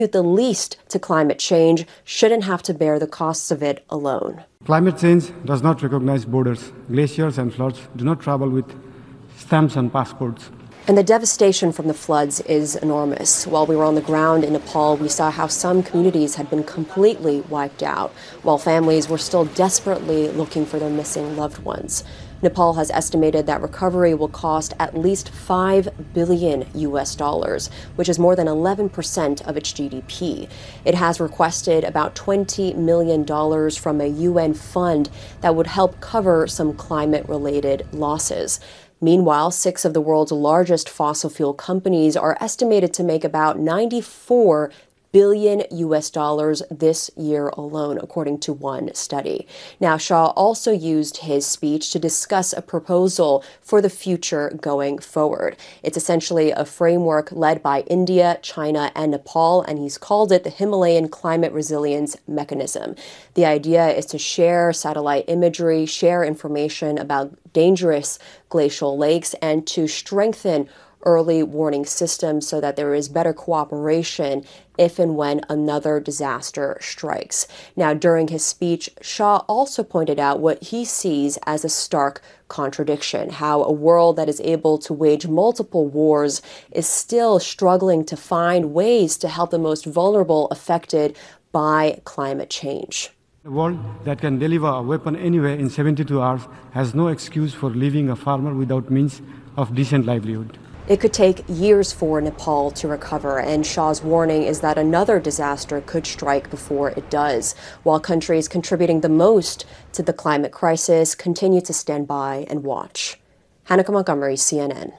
the least to climate change shouldn't have to bear the costs of it alone. Climate change does not recognize borders. Glaciers and floods do not travel with stamps and passports. And the devastation from the floods is enormous. While we were on the ground in Nepal, we saw how some communities had been completely wiped out, while families were still desperately looking for their missing loved ones. Nepal has estimated that recovery will cost at least $5 billion, which is more than 11% of its GDP. It has requested about $20 million from a UN fund that would help cover some climate-related losses. Meanwhile, 6 of the world's largest fossil fuel companies are estimated to make about $94 billion this year alone, according to one study. Now, Shah also used his speech to discuss a proposal for the future going forward. It's essentially a framework led by India, China, and Nepal, and he's called it the Himalayan Climate Resilience Mechanism. The idea is to share satellite imagery, share information about dangerous glacial lakes, and to strengthen early warning systems so that there is better cooperation if and when another disaster strikes. Now, during his speech, Shah also pointed out what he sees as a stark contradiction, how a world that is able to wage multiple wars is still struggling to find ways to help the most vulnerable affected by climate change. A world that can deliver a weapon anywhere in 72 hours has no excuse for leaving a farmer without means of decent livelihood. It could take years for Nepal to recover, and Shah's warning is that another disaster could strike before it does, while countries contributing the most to the climate crisis continue to stand by and watch. Hanneke Montgomery, CNN.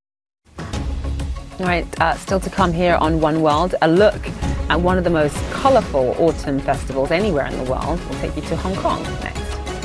All right, still to come here on One World, a look at one of the most colourful autumn festivals anywhere in the world. We'll take you to Hong Kong next.